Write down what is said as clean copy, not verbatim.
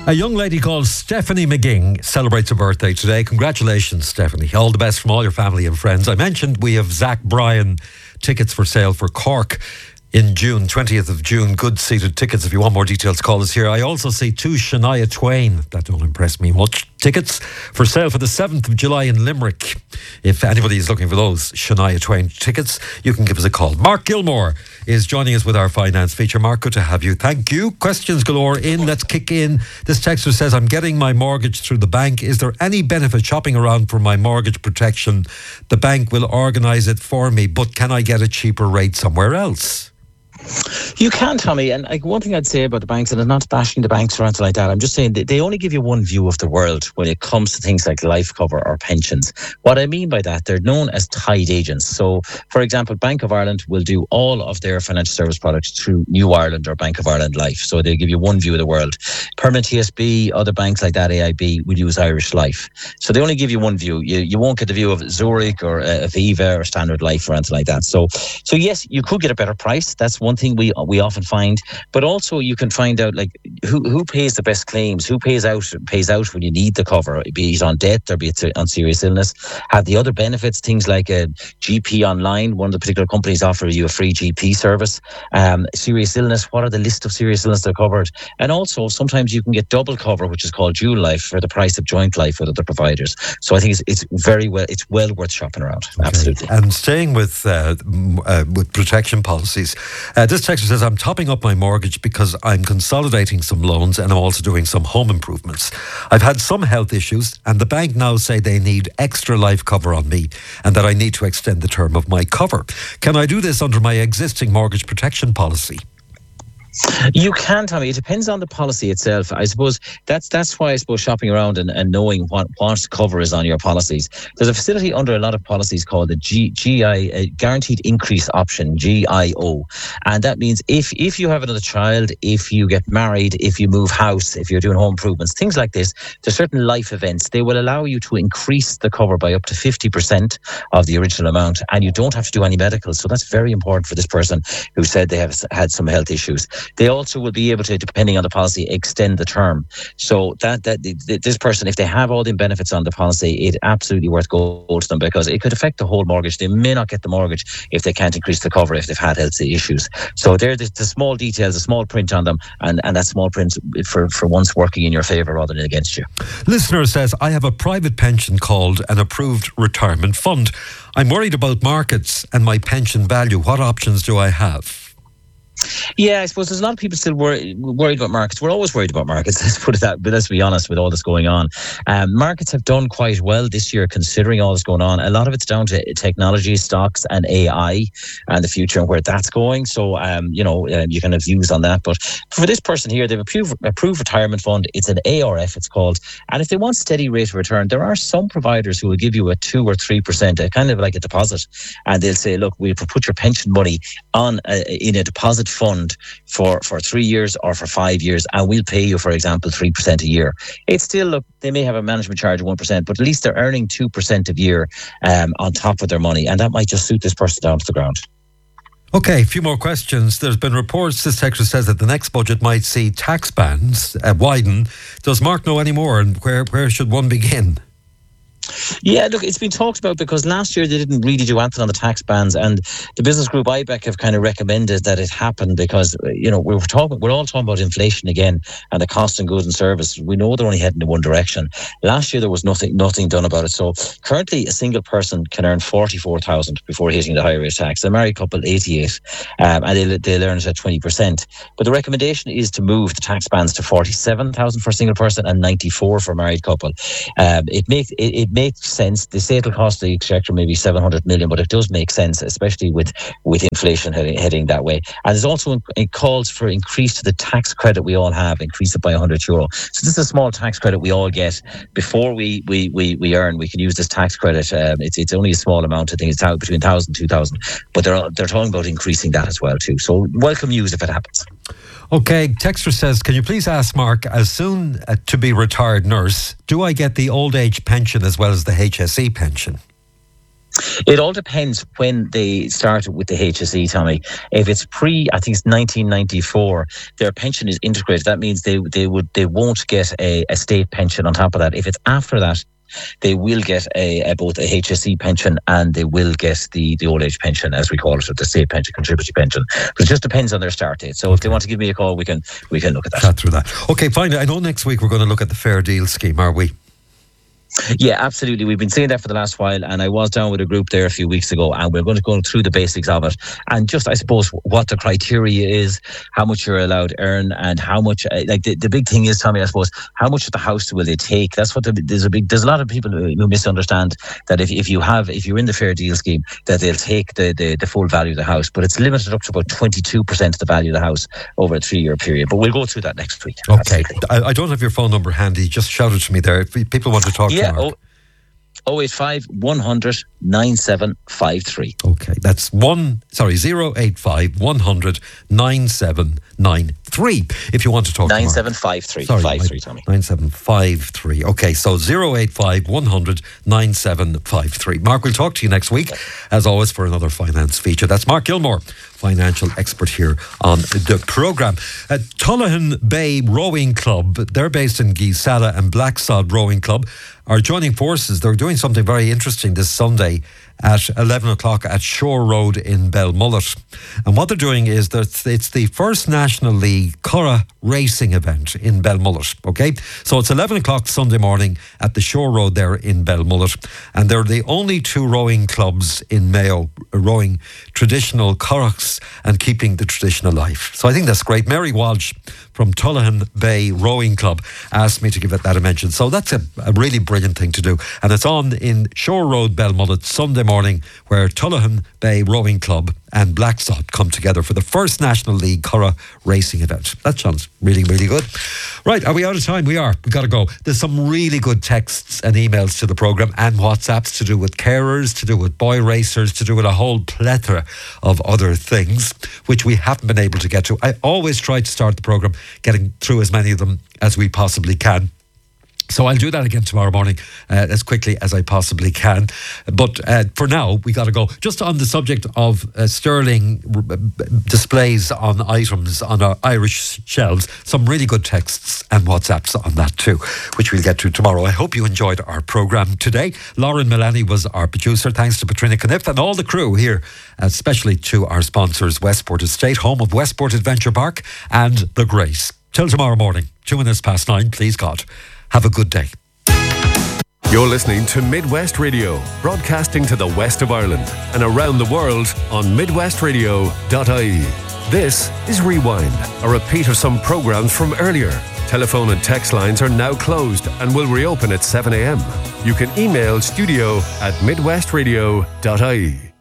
A young lady called Stephanie McGing celebrates her birthday today. Congratulations, Stephanie. All the best from all your family and friends. I mentioned we have Zach Bryan tickets for sale for Cork in June, 20th of June. Good seated tickets. If you want more details, call us here. I also see two Shania Twain, that don't impress me much, tickets for sale for the 7th of July in Limerick. If anybody is looking for those Shania Twain tickets, you can give us a call. Mark Gilmore is joining us with our finance feature. Mark, good to have you. Thank you. Questions galore in. Let's kick in. This texter says, I'm getting my mortgage through the bank. Is there any benefit shopping around for my mortgage protection? The bank will organise it for me, but can I get a cheaper rate somewhere else? You can, Tommy, and one thing I'd say about the banks, and I'm not bashing the banks or anything like that, I'm just saying that they only give you one view of the world when it comes to things like life cover or pensions. What I mean by that, they're known as tied agents. So, for example, Bank of Ireland will do all of their financial service products through New Ireland or Bank of Ireland Life. So they give you one view of the world. Permanent TSB, other banks like that, AIB, will use Irish Life. So they only give you one view. You won't get the view of Zurich or Aviva or Standard Life or anything like that. So yes, you could get a better price. That's one thing we often find, but also you can find out like who pays the best claims, who pays out when you need the cover, be it on death or be it on serious illness. Have the other benefits, things like a GP online. One of the particular companies offer you a free GP service. Serious illness, what are the list of serious illness that are covered? And also sometimes you can get double cover, which is called dual life, for the price of joint life with other providers. So I think it's well worth shopping around. Okay. Absolutely. And staying with protection policies, this texter says, I'm topping up my mortgage because I'm consolidating some loans and I'm also doing some home improvements. I've had some health issues and the bank now say they need extra life cover on me and that I need to extend the term of my cover. Can I do this under my existing mortgage protection policy? You can, Tommy. It depends on the policy itself. I suppose that's why I suppose shopping around and knowing what cover is on your policies. There's a facility under a lot of policies called the GI, Guaranteed Increase Option, GIO. And that means if you have another child, if you get married, if you move house, if you're doing home improvements, things like this, there's certain life events. They will allow you to increase the cover by up to 50% of the original amount. And you don't have to do any medicals. So that's very important for this person who said they have had some health issues. They also will be able to, depending on the policy, extend the term. So that this person, if they have all the benefits on the policy, it's absolutely worth going to them because it could affect the whole mortgage. They may not get the mortgage if they can't increase the cover if they've had health issues. So they're the small details, the small print on them, and that small print for once working in your favour rather than against you. Listener says, I have a private pension called an approved retirement fund. I'm worried about markets and my pension value. What options do I have? Yeah, I suppose there's a lot of people still worried about markets. We're always worried about markets, let's put it that, but let's be honest with all this going on. Markets have done quite well this year considering all this going on. A lot of it's down to technology, stocks and AI and the future and where that's going. So, you can have views on that. But for this person here, they've approved retirement fund. It's an ARF, it's called. And if they want steady rate of return, there are some providers who will give you a 2 or 3%, kind of like a deposit. And they'll say, look, we'll put your pension money on in a deposit fund for 3 years or for 5 years, and we'll pay you, for example, 3% a year. It's still, look, they may have a management charge of 1%, but at least they're earning 2% a year on top of their money, and that might just suit this person down to the ground. Okay, a few more questions. There's been reports, this texter says, that the next budget might see tax bands widen. Does Mark know any more, and where should one begin? Yeah, look, it's been talked about because last year they didn't really do anything on the tax bans, and the business group IBEC have kind of recommended that it happen because we're all talking about inflation again and the cost of goods and service. We know they're only heading in one direction. Last year there was nothing done about it. So currently a single person can earn 44,000 before hitting the higher rate tax. A married couple 88, and they'll earn it at 20%. But the recommendation is to move the tax bands to 47,000 for a single person and 94 for a married couple. It makes sense. They say it'll cost the exchequer maybe 700 million, but it does make sense, especially with inflation heading that way. And there's also it calls for increase to the tax credit we all have, increase it by €100. So this is a small tax credit we all get before we earn. We can use this tax credit. It's only a small amount. I think it's between 1,000 and 2,000, but they're talking about increasing that as well too. So welcome news if it happens. Okay, texter says, can you please ask Mark, as soon to be retired nurse, do I get the old age pension as well as the HSE pension? It all depends when they started with the HSE, Tommy. If it's I think it's 1994, their pension is integrated. That means they won't get a state pension on top of that. If it's after that, they will get both a HSE pension and they will get the old age pension, as we call it, or the state pension, contributory pension. But it just depends on their start date. So if they want to give me a call, we can look at that. Chat through that. Okay, finally, I know next week we're going to look at the Fair Deal scheme, are we? Yeah, absolutely. We've been saying that for the last while, and I was down with a group there a few weeks ago, and we're going to go through the basics of it, and just, I suppose, what the criteria is, how much you're allowed to earn, and how much. The big thing is, Tommy, I suppose, how much of the house will they take? That's what there's a lot of people who misunderstand that if you're in the Fair Deal scheme, that they'll take the full value of the house, but it's limited up to about 22% of the value of the house over a 3-year period. But we'll go through that next week. Okay, I don't have your phone number handy. Just shout it to me there if people want to talk. Yeah. 085 100 9753. Okay, that's 085 100 9793. If you want to talk 9753. Sorry, 53, Tommy. 9753. Okay, so 085 100 9753. Mark, we'll talk to you next week, as always, for another finance feature. That's Mark Gilmore, financial expert here on the programme. Tullahan Bay Rowing Club, they're based in Geesala, and Blacksod Rowing Club are joining forces. They're doing something very interesting this Sunday at 11 o'clock at Shore Road in Belmullet. And what they're doing is that it's the first National League Curragh racing event in Belmullet, okay? So it's 11 o'clock Sunday morning at the Shore Road there in Belmullet. And they're the only 2 rowing clubs in Mayo rowing traditional curraghs and keeping the tradition alive. So I think that's great. Mary Walsh from Tullahan Bay Rowing Club asked me to give it that a mention. So that's a really brilliant thing to do. And it's on in Shore Road, Belmullet, Sunday morning, where Tullahan Bay Rowing Club and Blacksod come together for the first National League Curragh racing event. That sounds really, really good. Right, are we out of time? We are. We've got to go. There's some really good texts and emails to the programme and WhatsApps to do with carers, to do with boy racers, to do with a whole plethora of other things, which we haven't been able to get to. I always try to start the programme getting through as many of them as we possibly can. So I'll do that again tomorrow morning as quickly as I possibly can. But for now, we got to go. Just on the subject of sterling displays on items on our Irish shelves, some really good texts and WhatsApps on that too, which we'll get to tomorrow. I hope you enjoyed our programme today. Lauren Milani was our producer. Thanks to Patrina Kniff and all the crew here, especially to our sponsors, Westport Estate, home of Westport Adventure Park and The Grace. Till tomorrow morning, 9:02, please God. Have a good day. You're listening to Midwest Radio, broadcasting to the west of Ireland and around the world on midwestradio.ie. This is Rewind, a repeat of some programmes from earlier. Telephone and text lines are now closed and will reopen at 7 a.m. You can email studio@midwestradio.ie.